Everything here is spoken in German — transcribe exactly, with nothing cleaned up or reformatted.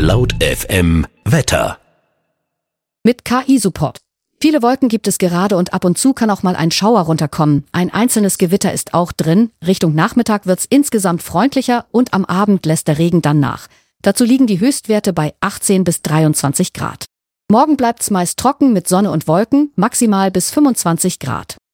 Laut F M Wetter. Mit K I-Support. Viele Wolken gibt es gerade und ab und zu kann auch mal ein Schauer runterkommen. Ein einzelnes Gewitter ist auch drin. Richtung Nachmittag wird's insgesamt freundlicher und am Abend lässt der Regen dann nach. Dazu liegen die Höchstwerte bei achtzehn bis dreiundzwanzig Grad. Morgen bleibt's meist trocken mit Sonne und Wolken, maximal bis fünfundzwanzig Grad.